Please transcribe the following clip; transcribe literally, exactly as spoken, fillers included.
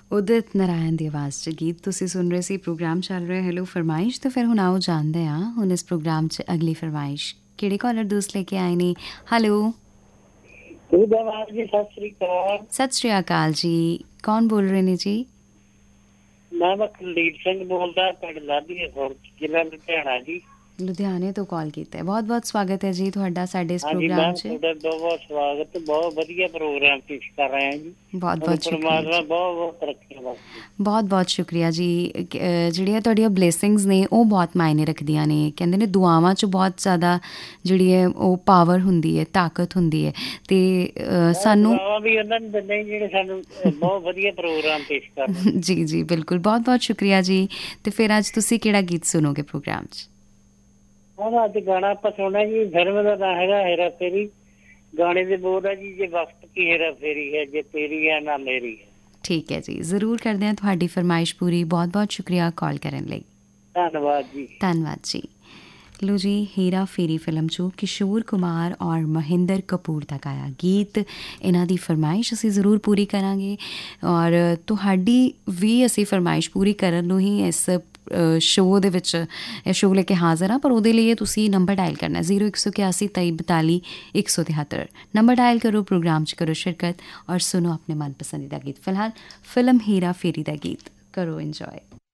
ਉਦਿਤ ਨਾਰਾਇਣ ਦੀ ਆਵਾਜ਼ 'ਚ ਗੀਤ ਤੁਸੀਂ ਸੁਣ ਰਹੇ ਸੀ। ਪ੍ਰੋਗਰਾਮ ਚੱਲ ਰਿਹਾ ਹੈਲੋ ਫਰਮਾਇਸ਼। ਤਾਂ ਫਿਰ ਹੁਣ ਆਓ ਜਾਣਦੇ ਹਾਂ ਹੁਣ ਇਸ ਪ੍ਰੋਗਰਾਮ 'ਚ ਅਗਲੀ ਫਰਮਾਇਸ਼ ਕਿਹੜੇ ਕਾਲਰ ਦੋਸਤ ਲੈ ਕੇ ਆਏ ਨੇ। ਹੈਲੋ ਜੀ, ਸਤਿ ਸ੍ਰੀ ਅਕਾਲ। ਸਤਿ ਸ਼੍ਰੀ ਅਕਾਲ ਜੀ, ਕੌਣ ਬੋਲ ਰਹੇ ਨੇ ਜੀ? ਮੈਂ ਕੁਲਦੀਪ ਸਿੰਘ ਬੋਲਦਾ, ਪਿੰਡ ਲਾਧੀਏ ਜ਼ਿਲ੍ਹਾ ਲੁਧਿਆਣਾ ਜੀ। ਲੁਧਿਆਣੇ ਤੋਂ ਕਾਲ ਕੀਤਾ ਹੈ। ਬਹੁਤ ਬਹੁਤ ਸਵਾਗਤ ਹੈ ਜੀ ਤੁਹਾਡਾ ਸਾਡੇ ਇਸ ਹਾਂਜੀ ਪ੍ਰੋਗਰਾਮ ਮੈਮ, 'ਚ। ਤੁਹਾਡਾ ਬਹੁਤ ਬਹੁਤ ਸਵਾਗਤ। ਬਹੁਤ ਵਧੀਆ ਪ੍ਰੋਗਰਾਮ ਪੇਸ਼ ਕਰ ਰਹੇ ਹਾਂ ਜੀ। ਬਹੁਤ ਬਹੁਤ ਸ਼ੁਕਰੀਆ ਜੀ। ਪਰਮਾਤਮਾ ਬਹੁਤ ਬਹੁਤ ਤਰੱਕੀਆਂ ਬਖਸ਼ੇ। ਬਹੁਤ ਬਹੁਤ ਸ਼ੁਕਰੀਆ ਜੀ। ਜਿਹੜੀਆਂ ਤੁਹਾਡੀਆਂ ਬਲੇਸਿੰਗਸ ਨੇ ਉਹ ਬਹੁਤ ਮਾਇਨੇ ਰੱਖਦੀਆਂ ਨੇ। ਕਹਿੰਦੇ ਨੇ ਦੁਆਵਾਂ 'ਚ ਬਹੁਤ ਜ਼ਿਆਦਾ ਜਿਹੜੀ ਹੈ ਉਹ ਪਾਵਰ ਹੁੰਦੀ ਹੈ, ਤਾਕਤ ਹੁੰਦੀ ਹੈ। ਅਤੇ ਸਾਨੂੰ ਵੀ ਉਹਨਾਂ ਨੂੰ ਦਿੰਦੇ ਜਿਹੜੇ ਸਾਨੂੰ ਬਹੁਤ ਵਧੀਆ ਪ੍ਰੋਗਰਾਮ ਪੇਸ਼ ਕਰਦੇ। ਜੀ ਜੀ ਬਿਲਕੁਲ, ਬਹੁਤ ਬਹੁਤ ਸ਼ੁਕਰੀਆ ਜੀ। ਅਤੇ ਫਿਰ ਅੱਜ ਤੁਸੀਂ ਕਿਹੜਾ ਗੀਤ ਸੁਣੋਗੇ ਪ੍ਰੋਗਰਾਮ 'ਚ? ਹਾਂ, ਅੱਜ ਗਾਣਾ ਆਪਾਂ ਸੁਣਨਾ ਜੀ, ਫਿਲਮ ਦਾ ਨਾਂ ਹੈਗਾ ਹੇਰਾ ਫੇਰੀ। ਗਾਣੇ ਦੇ ਬੋਲ ਆ ਜੀ, ਜੇ ਵਕਤ ਕੀ ਹੇਰਾ ਫੇਰੀ ਹੈ, ਜੇ ਤੇਰੀ ਹੈ ਨਾ ਮੇਰੀ ਹੈ। ਠੀਕ ਹੈ ਜੀ, ਜ਼ਰੂਰ ਕਰਦੇ ਹਾਂ ਤੁਹਾਡੀ ਫਰਮਾਇਸ਼ ਪੂਰੀ। ਬਹੁਤ ਬਹੁਤ ਸ਼ੁਕਰੀਆ ਕਾਲ ਕਰਨ ਲਈ। ਧੰਨਵਾਦ ਜੀ। ਧੰਨਵਾਦ ਜੀ। ਲੋ ਜੀ, ਹੀਰਾ ਫੇਰੀ ਫਿਲਮ 'ਚੋਂ ਕਿਸ਼ੋਰ ਕੁਮਾਰ ਔਰ ਮਹਿੰਦਰ ਕਪੂਰ ਦਾ ਗਾਇਆ ਗੀਤ, ਇਹਨਾਂ ਦੀ ਫਰਮਾਇਸ਼ ਅਸੀਂ ਜ਼ਰੂਰ ਪੂਰੀ ਕਰਾਂਗੇ। ਔਰ ਤੁਹਾਡੀ ਵੀ ਅਸੀਂ ਫਰਮਾਇਸ਼ ਪੂਰੀ ਕਰਨ ਨੂੰ ਹੀ ਇਸ ਸ਼ੋਅ ਦੇ ਵਿੱਚ ਇਹ ਸ਼ੋਅ ਲੈ ਕੇ ਹਾਜ਼ਰ ਹਾਂ। ਪਰ ਉਹਦੇ ਲਈ ਤੁਸੀਂ ਨੰਬਰ ਡਾਇਲ ਕਰਨਾ ਜ਼ੀਰੋ ਇੱਕ ਸੌ ਇਕਿਆਸੀ ਤੇਈ ਬਤਾਲੀ ਇੱਕ ਸੌ ਤਿਹੱਤਰ। ਨੰਬਰ ਡਾਇਲ ਕਰੋ, ਪ੍ਰੋਗਰਾਮ 'ਚ ਕਰੋ ਸ਼ਿਰਕਤ ਔਰ ਸੁਣੋ ਆਪਣੇ ਮਨਪਸੰਦੀਦਾ ਗੀਤ। ਫਿਲਹਾਲ ਫਿਲਮ ਹੀਰਾ ਫੇਰੀ ਦਾ ਗੀਤ ਕਰੋ ਇੰਜੋਏ।